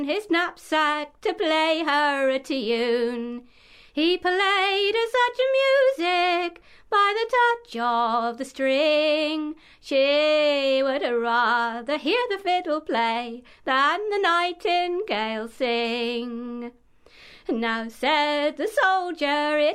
his knapsack to play her a tune. He played her such music by the touch of the string. She would rather hear the fiddle play than the nightingale sing. Now said the soldier,